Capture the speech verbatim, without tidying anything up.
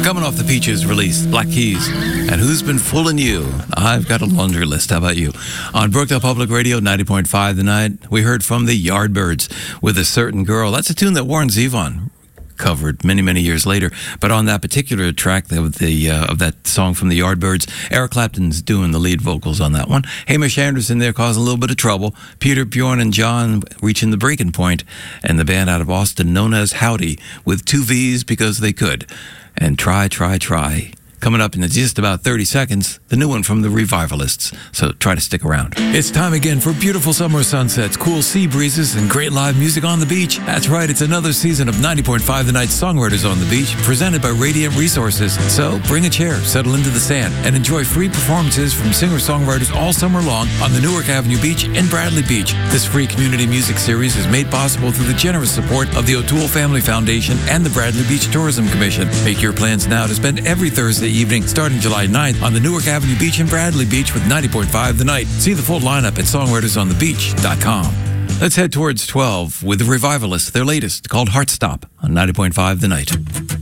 Coming off the Peaches release, Black Keys, and Who's Been Fooling You? I've got a laundry list. How about you? On Brookdale Public Radio, ninety point five The Night, we heard from the Yardbirds with A Certain Girl. That's a tune that Warren Zevon covered many, many years later. But on that particular track of, the, uh, of that song from the Yardbirds, Eric Clapton's doing the lead vocals on that one. Hamish Anderson there causing a little bit of trouble. Peter, Bjorn, and John reaching the breaking point, and the band out of Austin known as Howdy with two V's because they could. And Try, Try, Try. Coming up in just about thirty seconds, the new one from the Revivalists. So try to stick around. It's time again for beautiful summer sunsets, cool sea breezes, and great live music on the beach. That's right, it's another season of ninety point five The Night Songwriters on the Beach, presented by Radiant Resources. So bring a chair, settle into the sand, and enjoy free performances from singer-songwriters all summer long on the Newark Avenue Beach in Bradley Beach. This free community music series is made possible through the generous support of the O'Toole Family Foundation and the Bradley Beach Tourism Commission. Make your plans now to spend every Thursday evening starting July ninth on the Newark Avenue Beach in Bradley Beach with ninety point five The Night. See the full lineup at songwriters on the beach dot com. Let's head towards twelve with the Revivalists, their latest, called Heartstop on ninety point five The Night.